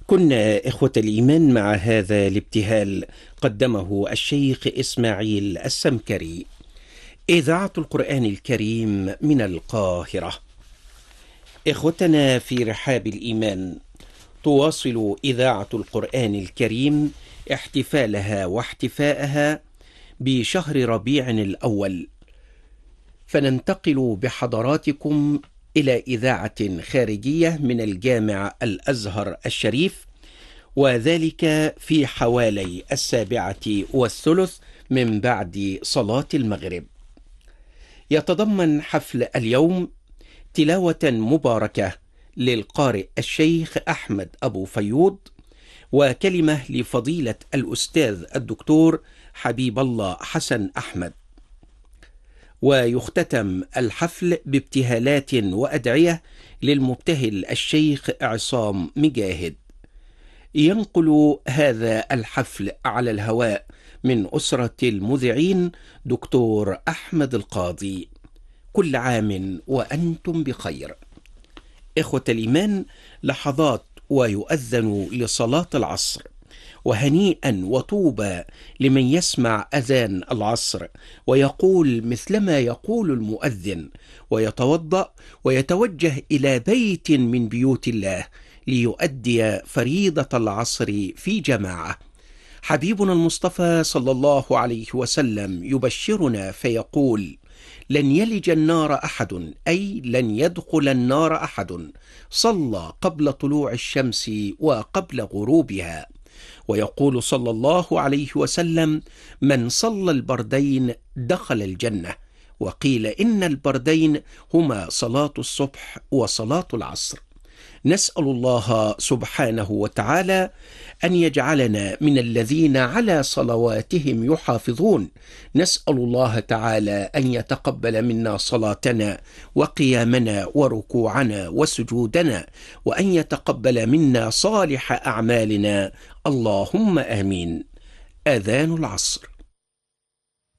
كنا إخوة الإيمان مع هذا الابتهال قدمه الشيخ إسماعيل السمكري. إذاعة القرآن الكريم من القاهرة. إخوتنا في رحاب الإيمان، تواصل إذاعة القرآن الكريم احتفالها واحتفاءها بشهر ربيع الأول، فننتقل بحضراتكم إلى إذاعة خارجية من الجامع الأزهر الشريف، وذلك في حوالي 7:03 من بعد صلاة المغرب. يتضمن حفل اليوم تلاوة مباركة للقارئ الشيخ أحمد أبو فيوض، وكلمة لفضيلة الأستاذ الدكتور حبيب الله حسن أحمد، ويختتم الحفل بابتهالات وأدعية للمبتهل الشيخ عصام مجاهد. ينقل هذا الحفل على الهواء من أسرة المذيعين دكتور أحمد القاضي. كل عام وأنتم بخير. إخوة الإيمان، لحظات ويؤذن لصلاة العصر، وهنيئا وطوبى لمن يسمع أذان العصر ويقول مثلما يقول المؤذن، ويتوضأ ويتوجه إلى بيت من بيوت الله ليؤدي فريضة العصر في جماعة. حبيبنا المصطفى صلى الله عليه وسلم يبشرنا فيقول: لن يلج النار أحد، أي لن يدخل النار أحد صلى قبل طلوع الشمس وقبل غروبها. ويقول صلى الله عليه وسلم: من صلى البردين دخل الجنة. وقيل إن البردين هما صلاة الصبح وصلاة العصر. نسأل الله سبحانه وتعالى أن يجعلنا من الذين على صلواتهم يحافظون. نسأل الله تعالى أن يتقبل منا صلاتنا وقيامنا وركوعنا وسجودنا، وأن يتقبل منا صالح أعمالنا، اللهم آمين. آذان العصر.